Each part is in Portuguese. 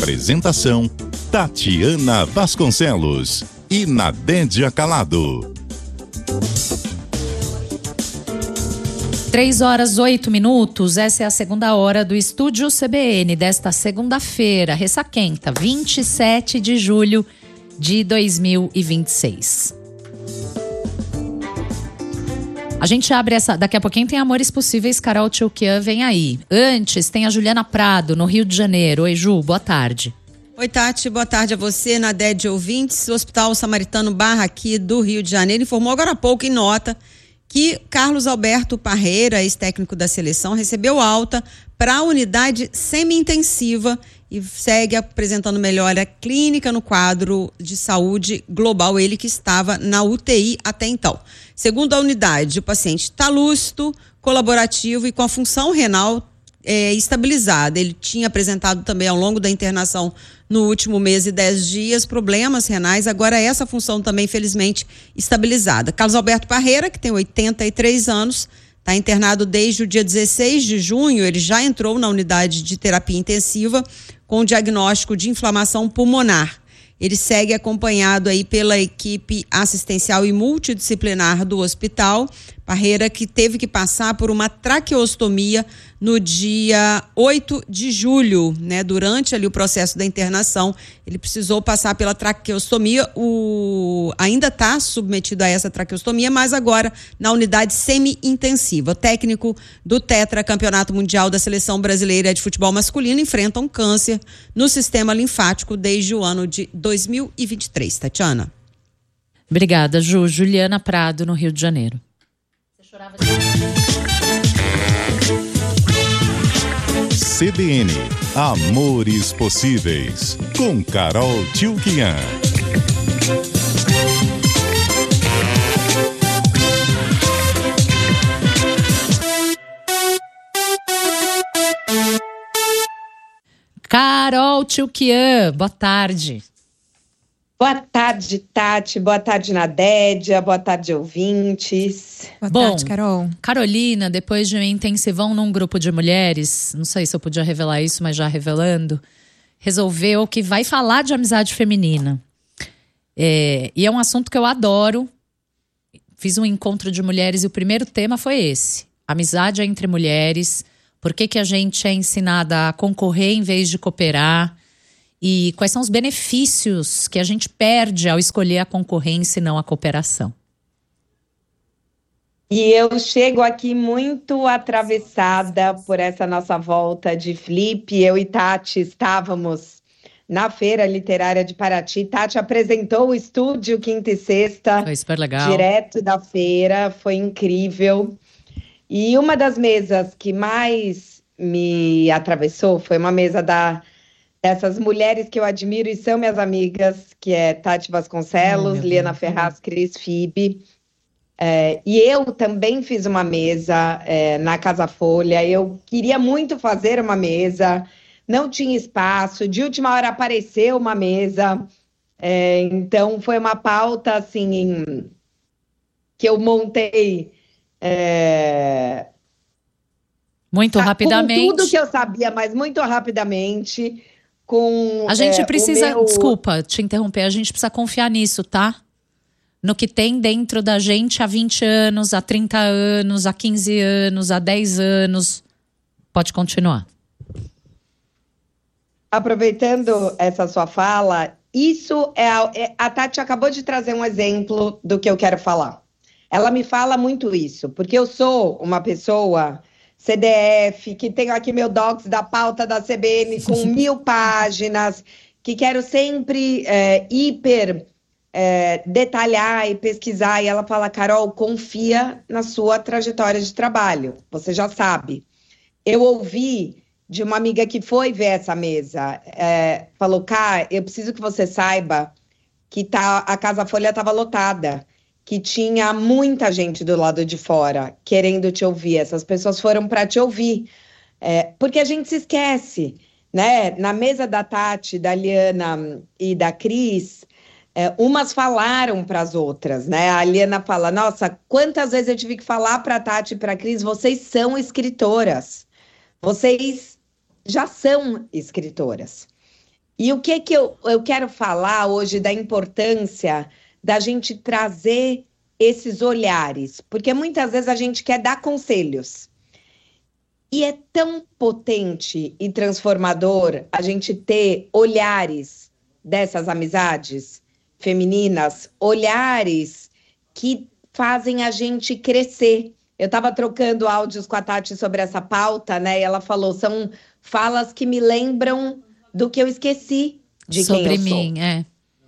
Apresentação: Tatiana Vasconcelos e Nadédia Calado. 3h08, essa é a segunda hora do Estúdio CBN desta segunda-feira, ressaquenta, 27 de julho de 2026. A gente abre essa... Daqui a pouquinho tem Amores Possíveis, Carol Tchoukian vem aí. Antes tem a Juliana Prado, no Rio de Janeiro. Oi, Ju, boa tarde. Oi, Tati, boa tarde a você, Nadédia ouvintes. O Hospital Samaritano Barra aqui do Rio de Janeiro informou agora há pouco em nota que Carlos Alberto Parreira, ex-técnico da seleção, recebeu alta para a unidade semi-intensiva e segue apresentando melhora clínica no quadro de saúde global, ele que estava na UTI até então. Segundo a unidade, o paciente está lúcido, colaborativo e com a função renal estabilizada. Ele tinha apresentado também ao longo da internação no último mês e 10 dias problemas renais, agora essa função também felizmente estabilizada. Carlos Alberto Parreira, que tem 83 anos, está internado desde o dia 16 de junho, ele já entrou na unidade de terapia intensiva com diagnóstico de inflamação pulmonar. Ele segue acompanhado aí pela equipe assistencial e multidisciplinar do hospital. Parreira, que teve que passar por uma traqueostomia no dia 8 de julho, né? Durante ali o processo da internação, ele precisou passar pela traqueostomia, ainda está submetido a essa traqueostomia, mas agora na unidade semi-intensiva. O técnico do tetracampeonato mundial da seleção brasileira de futebol masculino enfrenta um câncer no sistema linfático desde o ano de 2023. Tatiana. Obrigada, Ju. Juliana Prado, no Rio de Janeiro. CBN Amores Possíveis, com Carol Tchoukian. Carol Tchoukian, boa tarde. Boa tarde, Tati. Boa tarde, Nadédia. Boa tarde, ouvintes. Boa tarde, Carol. Carolina, depois de um intensivão num grupo de mulheres, não sei se eu podia revelar isso, mas já revelando, resolveu que vai falar de amizade feminina. E é um assunto que eu adoro. Fiz um encontro de mulheres e o primeiro tema foi esse. Amizade entre mulheres. Por que a gente é ensinada a concorrer em vez de cooperar? E quais são os benefícios que a gente perde ao escolher a concorrência e não a cooperação? E eu chego aqui muito atravessada por essa nossa volta de Flip. Eu e Tati estávamos na Feira Literária de Paraty. Tati apresentou o estúdio quinta e sexta. Foi super legal. Direto da feira, foi incrível. E uma das mesas que mais me atravessou foi uma mesa dessas mulheres que eu admiro e são minhas amigas, que é Tati Vasconcelos, Liana Ferraz, Cris Fibe. E eu também fiz uma mesa na Casa Folha. Eu queria muito fazer uma mesa, não tinha espaço. De última hora apareceu uma mesa. Então foi uma pauta assim, que eu montei muito rapidamente. Com tudo que eu sabia, mas muito rapidamente. A gente precisa, desculpa te interromper, a gente precisa confiar nisso, tá? No que tem dentro da gente há 20 anos, há 30 anos, há 15 anos, há 10 anos. Pode continuar. Aproveitando essa sua fala, isso a Tati acabou de trazer um exemplo do que eu quero falar. Ela me fala muito isso, porque eu sou uma pessoa CDF, que tenho aqui meu docs da pauta da CBN com 1000 páginas, que quero sempre detalhar e pesquisar. E ela fala, Carol, confia na sua trajetória de trabalho, você já sabe. Eu ouvi de uma amiga que foi ver essa mesa, falou, Cá, eu preciso que você saiba que a Casa Folha estava lotada, que tinha muita gente do lado de fora querendo te ouvir. Essas pessoas foram para te ouvir. Porque a gente se esquece, né? Na mesa da Tati, da Liana e da Cris, umas falaram para as outras, né? A Liana fala, nossa, quantas vezes eu tive que falar para a Tati e para a Cris, vocês são escritoras. Vocês já são escritoras. E o que eu quero falar hoje da importância da gente trazer esses olhares, porque muitas vezes a gente quer dar conselhos. E é tão potente e transformador a gente ter olhares dessas amizades femininas, olhares que fazem a gente crescer. Eu estava trocando áudios com a Tati sobre essa pauta, né? E ela falou, são falas que me lembram do que eu esqueci de quem eu sou. Sobre mim, é.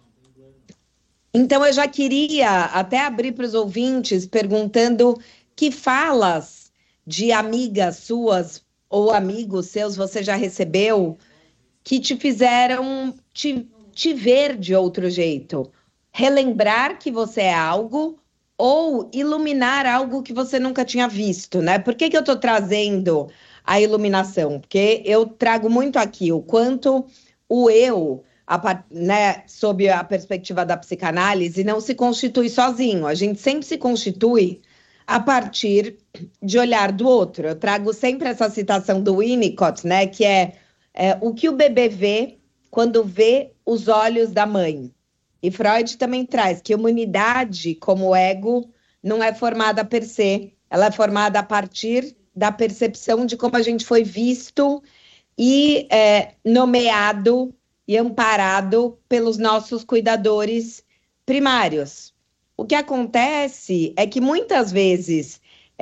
Então, eu já queria até abrir para os ouvintes perguntando que falas de amigas suas ou amigos seus você já recebeu que te fizeram te ver de outro jeito. Relembrar que você é algo ou iluminar algo que você nunca tinha visto, né? Por que eu estou trazendo a iluminação? Porque eu trago muito aqui o quanto o eu, né, sob a perspectiva da psicanálise, não se constitui sozinho. A gente sempre se constitui a partir de olhar do outro. Eu trago sempre essa citação do Winnicott, né, que é o que o bebê vê quando vê os olhos da mãe. E Freud também traz que a humanidade, como ego, não é formada per se, ela é formada a partir da percepção de como a gente foi visto e nomeado e amparado pelos nossos cuidadores primários. O que acontece é que muitas vezes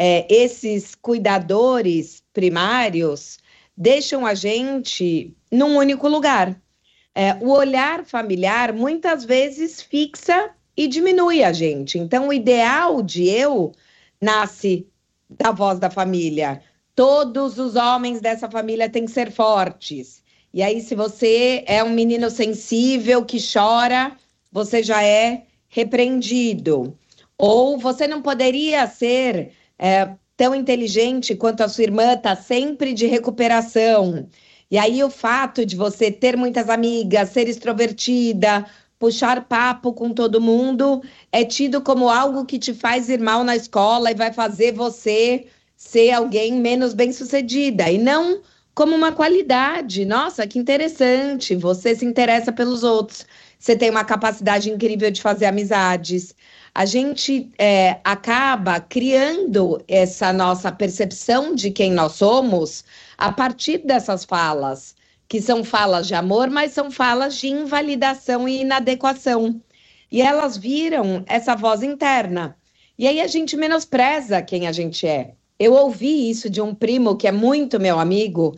esses cuidadores primários deixam a gente num único lugar. O olhar familiar muitas vezes fixa e diminui a gente. Então, o ideal de eu nasce da voz da família. Todos os homens dessa família têm que ser fortes. E aí, se você é um menino sensível que chora, você já é repreendido. Ou você não poderia ser tão inteligente quanto a sua irmã, está sempre de recuperação. E aí o fato de você ter muitas amigas, ser extrovertida, puxar papo com todo mundo, é tido como algo que te faz ir mal na escola e vai fazer você ser alguém menos bem-sucedida. E não como uma qualidade. Nossa, que interessante, você se interessa pelos outros. Você tem uma capacidade incrível de fazer amizades. A gente acaba criando essa nossa percepção de quem nós somos a partir dessas falas, que são falas de amor, mas são falas de invalidação e inadequação. E elas viram essa voz interna. E aí a gente menospreza quem a gente é. Eu ouvi isso de um primo que é muito meu amigo,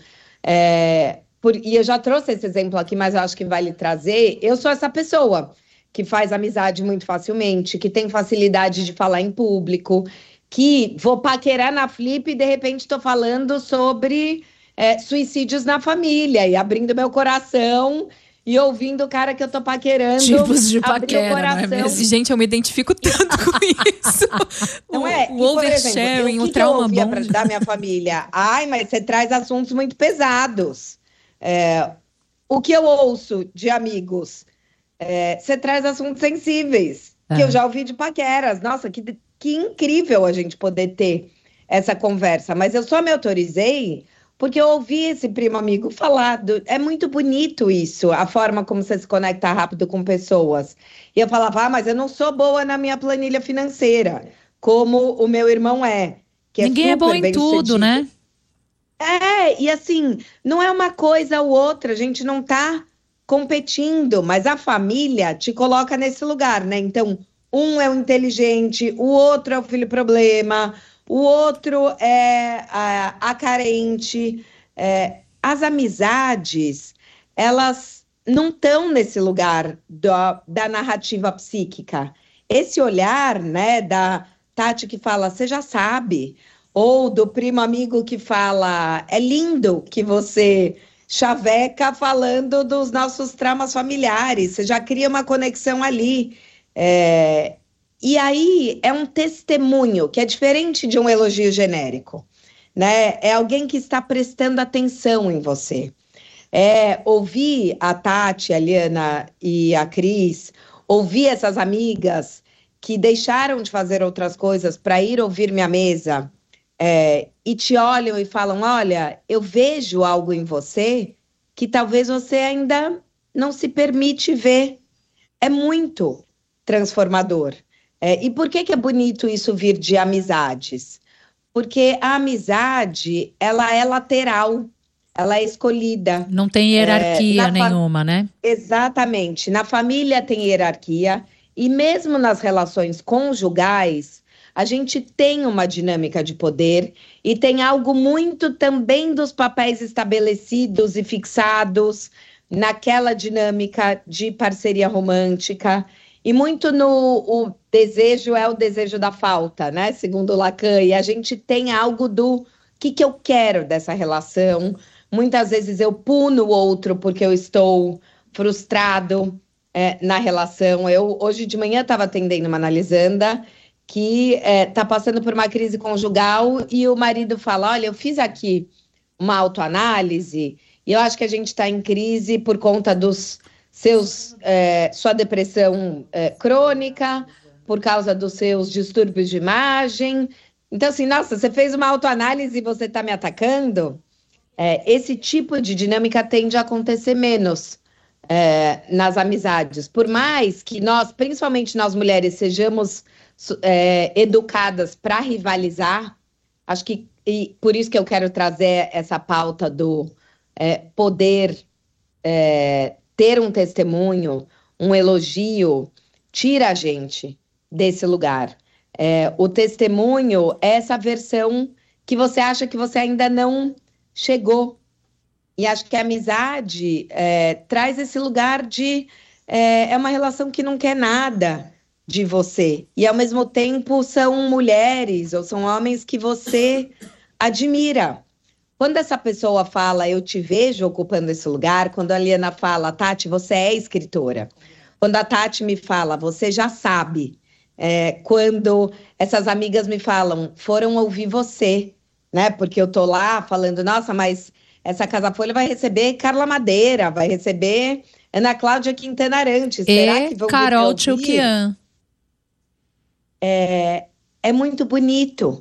e eu já trouxe esse exemplo aqui, mas eu acho que vale trazer. Eu sou essa pessoa que faz amizade muito facilmente, que tem facilidade de falar em público, que vou paquerar na Flip e de repente estou falando sobre suicídios na família e abrindo meu coração e ouvindo o cara que eu tô paquerando. Tipos de paquera, não é mesmo? Gente, eu me identifico tanto com isso. Não é? O oversharing, o trauma bom. Para ajudar minha família? Ai, mas você traz assuntos muito pesados. O que eu ouço de amigos? Você traz assuntos sensíveis, que eu já ouvi de paqueras. Nossa, que incrível a gente poder ter essa conversa. Mas eu só me autorizei porque eu ouvi esse primo amigo falar. É muito bonito isso, a forma como você se conecta rápido com pessoas. E eu falava, mas eu não sou boa na minha planilha financeira, como o meu irmão é. Que ninguém é bom em tudo, né? E assim, não é uma coisa ou outra, a gente não tá competindo, mas a família te coloca nesse lugar, né? Então, um é o inteligente, o outro é o filho problema, o outro é a carente. As amizades, elas não estão nesse lugar da narrativa psíquica. Esse olhar, né, da Tati que fala, você já sabe, ou do primo amigo que fala, é lindo que você chaveca falando dos nossos traumas familiares, você já cria uma conexão ali. E aí é um testemunho que é diferente de um elogio genérico, né? É alguém que está prestando atenção em você. Ouvir a Tati, a Liana e a Cris, ouvir essas amigas que deixaram de fazer outras coisas para ir ouvir minha mesa, e te olham e falam, olha, eu vejo algo em você que talvez você ainda não se permite ver. É muito transformador. E por que é bonito isso vir de amizades? Porque a amizade, ela é lateral, ela é escolhida. Não tem hierarquia nenhuma, né? Exatamente. Na família tem hierarquia e mesmo nas relações conjugais, a gente tem uma dinâmica de poder e tem algo muito também dos papéis estabelecidos e fixados naquela dinâmica de parceria romântica. E muito o desejo é o desejo da falta, né? Segundo Lacan. E a gente tem algo do que eu quero dessa relação. Muitas vezes eu puno o outro porque eu estou frustrado na relação. Eu, hoje de manhã, estava atendendo uma analisanda que está passando por uma crise conjugal e o marido fala, olha, eu fiz aqui uma autoanálise e eu acho que a gente está em crise por conta dos sua depressão crônica, por causa dos seus distúrbios de imagem. Então, assim, nossa, você fez uma autoanálise e você está me atacando? Esse tipo de dinâmica tende a acontecer menos nas amizades. Por mais que nós, principalmente nós mulheres, sejamos educadas para rivalizar, acho que e por isso que eu quero trazer essa pauta do poder ter um testemunho, um elogio, tira a gente desse lugar. O testemunho é essa versão que você acha que você ainda não chegou. E acho que a amizade traz esse lugar de... é uma relação que não quer nada de você. E, ao mesmo tempo, são mulheres ou são homens que você admira. Quando essa pessoa fala, eu te vejo ocupando esse lugar, quando a Liana fala, Tati, você é escritora. Quando a Tati me fala, você já sabe. Quando essas amigas me falam, foram ouvir você, né? Porque eu tô lá falando, nossa, mas essa Casa Folha vai receber Carla Madeira, vai receber Ana Cláudia Quintana Arantes. Será que vão Carol Tchoukian. É muito bonito.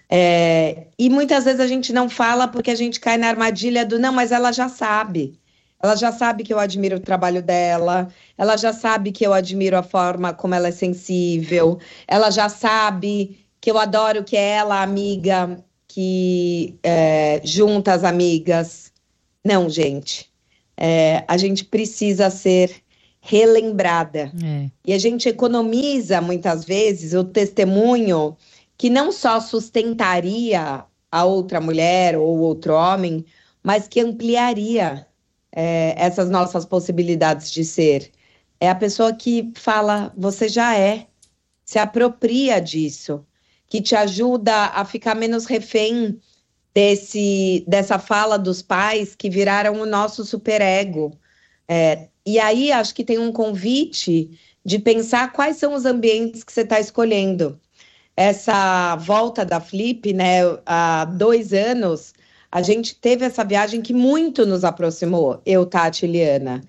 E muitas vezes a gente não fala porque a gente cai na armadilha do não, mas ela já sabe. Ela já sabe que eu admiro o trabalho dela, ela já sabe que eu admiro a forma como ela é sensível, ela já sabe que eu adoro que é ela, a amiga, que junta as amigas. Não, gente. A gente precisa ser relembrada. E a gente economiza, muitas vezes, o testemunho que não só sustentaria a outra mulher ou outro homem, mas que ampliaria essas nossas possibilidades de ser. É a pessoa que fala, você já se apropria disso, que te ajuda a ficar menos refém dessa fala dos pais que viraram o nosso superego. E aí acho que tem um convite de pensar quais são os ambientes que você está escolhendo. Essa volta da Flip, né, há 2 anos, a gente teve essa viagem que muito nos aproximou, eu, Tati e Liana.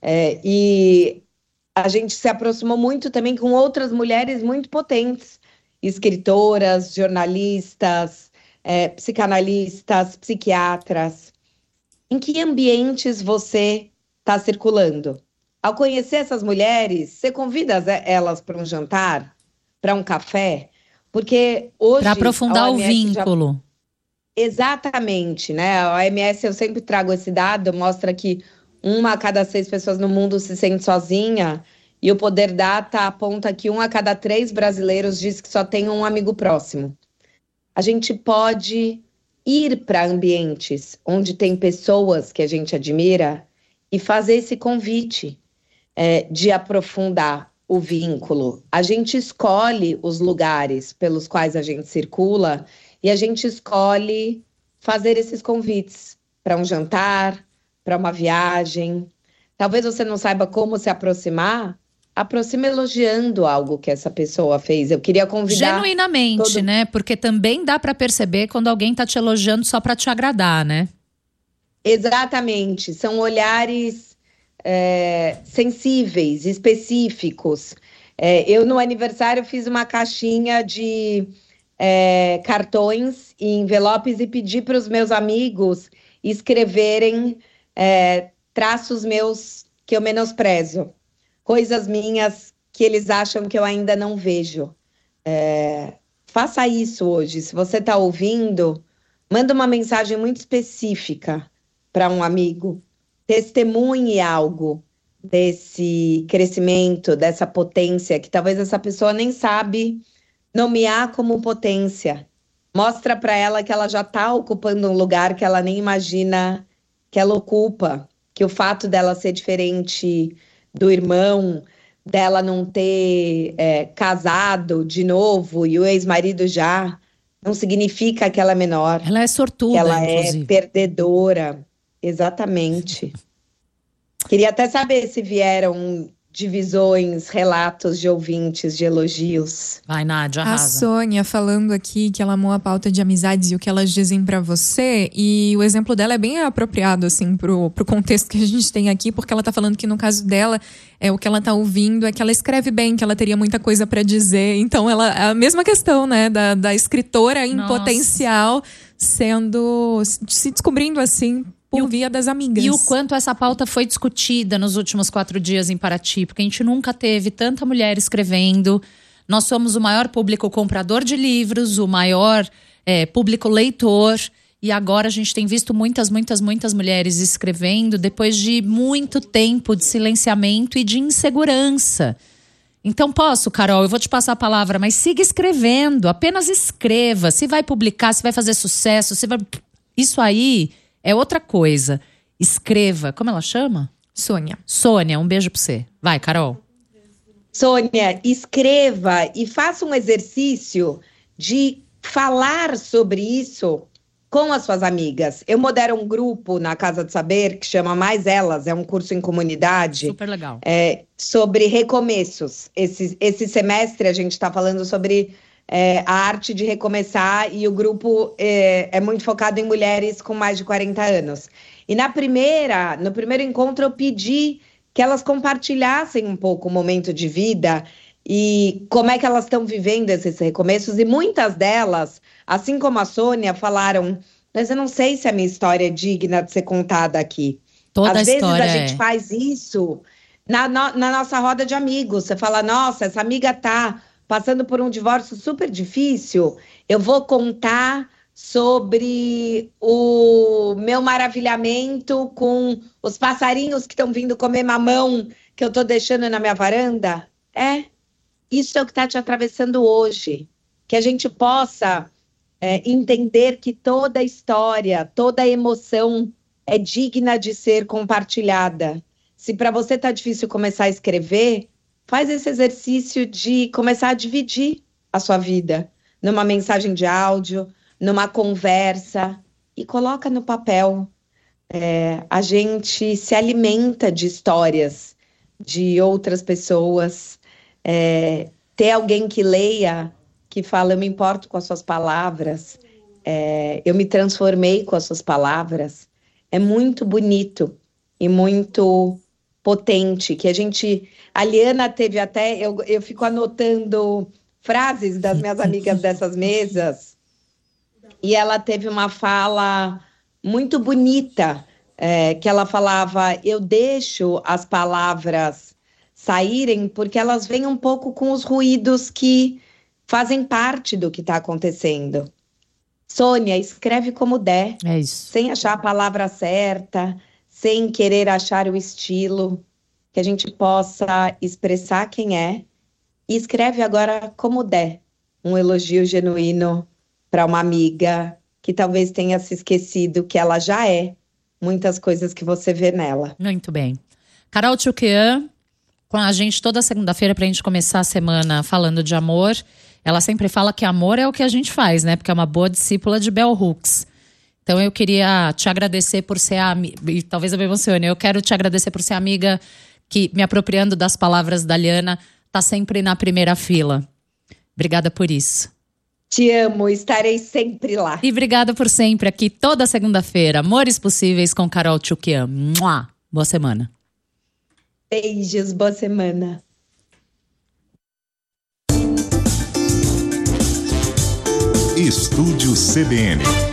E a gente se aproximou muito também com outras mulheres muito potentes, escritoras, jornalistas, psicanalistas, psiquiatras. Em que ambientes você está circulando? Ao conhecer essas mulheres, você convida elas para um jantar, para um café? Porque hoje... Para aprofundar o vínculo. Exatamente, né? A OMS, eu sempre trago esse dado, mostra que 1 a cada 6 pessoas no mundo se sente sozinha, e o Poder Data aponta que 1 a cada 3 brasileiros diz que só tem um amigo próximo. A gente pode ir para ambientes onde tem pessoas que a gente admira e fazer esse convite de aprofundar o vínculo. A gente escolhe os lugares pelos quais a gente circula e a gente escolhe fazer esses convites para um jantar, para uma viagem. Talvez você não saiba como se aproximar, aproxime elogiando algo que essa pessoa fez. Eu queria convidar... Genuinamente, né? Porque também dá para perceber quando alguém está te elogiando só para te agradar, né? Exatamente. São olhares sensíveis, específicos. Eu, no aniversário, fiz uma caixinha de cartões e envelopes e pedi para os meus amigos escreverem traços meus que eu menosprezo, coisas minhas que eles acham que eu ainda não vejo. Faça isso hoje. Se você está ouvindo, manda uma mensagem muito específica para um amigo. Testemunhe algo desse crescimento, dessa potência, que talvez essa pessoa nem sabe nomear como potência. Mostra para ela que ela já está ocupando um lugar que ela nem imagina que ela ocupa, que o fato dela ser diferente do irmão, dela não ter casado de novo e o ex-marido já, não significa que ela é menor. Ela é sortuda, que ela inclusive. É perdedora. Exatamente. Queria até saber se vieram divisões, relatos de ouvintes, de elogios. Vai, Nádia, A arrasa. Sônia falando aqui que ela amou a pauta de amizades e o que elas dizem pra você. E o exemplo dela é bem apropriado, assim, pro contexto que a gente tem aqui, porque ela tá falando que no caso dela, o que ela tá ouvindo é que ela escreve bem, que ela teria muita coisa pra dizer. Então, a mesma questão, né, da escritora em potencial se descobrindo, assim, por via das amigas. E o quanto essa pauta foi discutida nos últimos 4 dias em Paraty, porque a gente nunca teve tanta mulher escrevendo. Nós somos o maior público comprador de livros, o maior público leitor. E agora a gente tem visto muitas mulheres escrevendo depois de muito tempo de silenciamento e de insegurança. Então posso, Carol, eu vou te passar a palavra, mas siga escrevendo, apenas escreva. Se vai publicar, se vai fazer sucesso, se vai... Isso aí é outra coisa. Escreva. Como ela chama? Sônia. Sônia, um beijo pra você. Vai, Carol. Sônia, escreva e faça um exercício de falar sobre isso com as suas amigas. Eu modero um grupo na Casa do Saber que chama Mais Elas, é um curso em comunidade. Super legal. Sobre recomeços. Esse semestre a gente está falando sobre a arte de recomeçar e o grupo é muito focado em mulheres com mais de 40 anos. E no primeiro encontro eu pedi que elas compartilhassem um pouco o momento de vida e como é que elas estão vivendo esses recomeços. E muitas delas, assim como a Sônia, falaram, mas eu não sei se a minha história é digna de ser contada aqui. Às vezes a gente faz isso na nossa roda de amigos. Você fala, nossa, essa amiga tá passando por um divórcio super difícil, eu vou contar sobre o meu maravilhamento com os passarinhos que estão vindo comer mamão que eu tô deixando na minha varanda. Isso é o que está te atravessando hoje. Que a gente possa entender que toda história, toda emoção é digna de ser compartilhada. Se para você tá difícil começar a escrever, faz esse exercício de começar a dividir a sua vida numa mensagem de áudio, numa conversa e coloca no papel. A gente se alimenta de histórias de outras pessoas. Ter alguém que leia, que fala, eu me importo com as suas palavras, eu me transformei com as suas palavras, é muito bonito e muito potente, que a Liana teve até, eu fico anotando frases das minhas amigas dessas mesas, e ela teve uma fala muito bonita, que ela falava, eu deixo as palavras saírem porque elas vêm um pouco com os ruídos que fazem parte do que está acontecendo. Sônia, escreve como der, sem achar a palavra certa, sem querer achar o estilo, que a gente possa expressar quem é, e escreve agora como der, um elogio genuíno para uma amiga que talvez tenha se esquecido que ela já é muitas coisas que você vê nela. Muito bem. Carol Tchoukian, com a gente toda segunda-feira pra gente começar a semana falando de amor. Ela sempre fala que amor é o que a gente faz, né? Porque é uma boa discípula de Bell Hooks. Então eu queria te agradecer por ser e talvez eu me emocione, eu quero te agradecer por ser amiga que, me apropriando das palavras da Liana, tá sempre na primeira fila. Obrigada por isso. Te amo, estarei sempre lá. E obrigada por sempre aqui, toda segunda-feira. Amores Possíveis com Carol Tchoukian. Mua! Boa semana. Beijos, boa semana. Estúdio CBN.